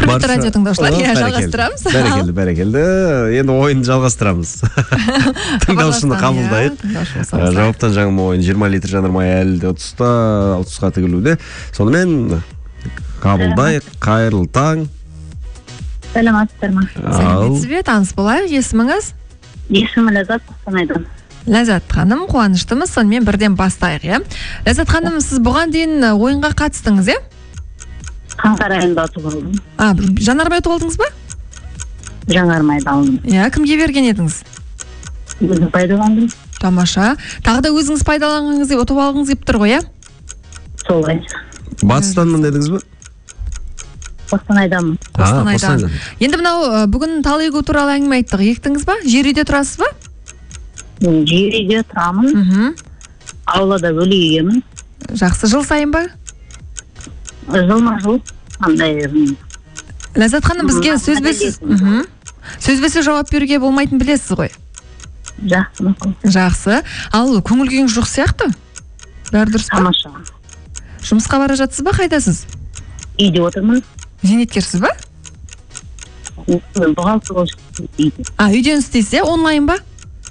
Құрметті радио тыңдаушылар, жалғастырамыз. Бәрекелді. Енді ойынды жалғастырамыз. Тыңдаушыны қабылдайық. Жауаптан жаңа ойын 20 литр жанармай әлі де 30-қа тігілуде. Сонымен қабылдайық. Қайырлы таң. Сәлеметсіздер ме? Сәлеметсіз бе? Таныс болайық. Есіміңіз? Есімі Ләззат, Қостанайдан. Ләззат ханым, қуаныштымыз. Сонымен бірден бастайық, иә. Ләззат ханым, сіз бұған дейін ойынға қатыстыңыз, иә? Қаңтар айында ұтып алдым. Жанармай ұтып алдыңыз ба? Жанармайды алдым. Иә, кімге берген едіңіз? Өзім пайдаландым. Тамаша. Тағы да өзіңіз пайдаланғыңыз деп ұтып алғыңыз келіп тұр ғой, иә? Солай. Батыстанмын дедіңіз ба? Қостанайдамын. Қостанайдан. Енді мынау бүгін тал егу туралы әңгіме айттық. Ектіңіз ба? Жер үйде тұрасыз ба? Жер үйде тұрамын. Аулада бөлек егемін. Жақсы. Жыл сайын ба? Жылма-жыл. Ләззат ханым, бізге сөзбесі жауап беруге болмайтын білесіз ғой? Жақсы. Жақсы. Ал көңіл күйіңіз жоқ сияқты? Бәрі дұрыс па? Тамаша. Жұмысқа бара жатсыз ба? Қайдасыз? Үйде отырмын. Зейнеткерсіз ба? Бухгалтер үйде. Үйден істейсіз, онлайн ба?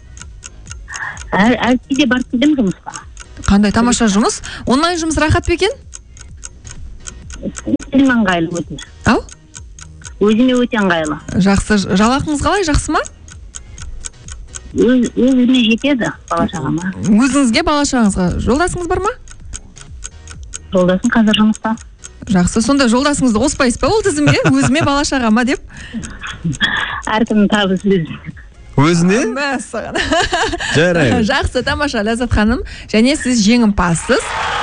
Әлсіде барып келем жұмысқа. Қандай тамаша жұмыс? Онлайн жұмыс рахат па екен? Өзіме ыңғайлы өте. Ау? Өзіме өте ыңғайлы. Жақсы. Жалақыңыз қалай, жақсы ма? Өзіме жетеді, бала-шағама. Өзіңізге, бала-шағаңызға. Жолдасыңыз бар ма? Жолдасым қазір жұмыста. Жақсы. Сонда жолдасыңызды қоспайсыз ба ол тізімге? Өзіме, бала-шағама деп. Әркімнің табысы өзіне? Мәссаған. Жарайды. Жақсы, тамаша, Ләззат ханым. Және сіз жеңімпазсыз.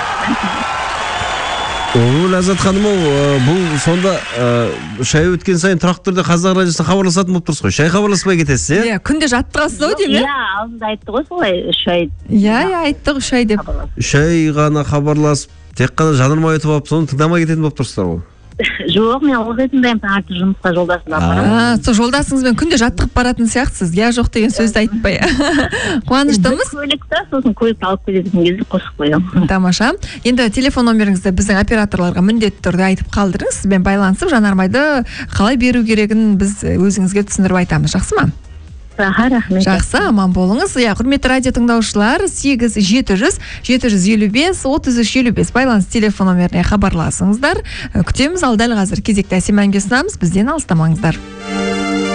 Ләззат ханым, бұл сонда шай өткен сайын тұрақты түрде Қазақ радиосына хабарласатын болып тұрсыз ғой. Шай хабарласпай кетесіз, иә? Күнде жаттығасыз ау деймін? Иә, алдында айтты ғой солай, үш ай. Иә, айттық, үш ай деп. Үш ай ғана хабарласып, тек қана жанармай ұтып алып, соны тыңдамай кететін болып тұрсыздар ғой. Жоқ, мен ылғи тыңдаймын, таңертең жұмысқа жолдасымды апарамын. Сол жолдасыңызбен күнде жаттығып баратын сияқтысыз. Я жоқ деген сөзді айтпай. Қуаныштымыз. Көлікті, сосын көлікті алып келетін кезде қосып қоямын. Тамаша. Енді телефон номеріңізді біздің операторларға міндетті түрде айтып қалдырыңыз. Сізбен байланысып, жанармайды қалай беру керегін біз өзіңізге түсіндіріп айтамыз. Жақсы ма? Жақсы, аман болыңыз. Құрметті радио тыңдаушылар, 8-700-755-3355 байланыс телефон номеріне хабарласыңыздар. Күтеміз. Ал дәл қазір кезекті әсем әнге ұсынамыз. Бізден алыстамаңыздар.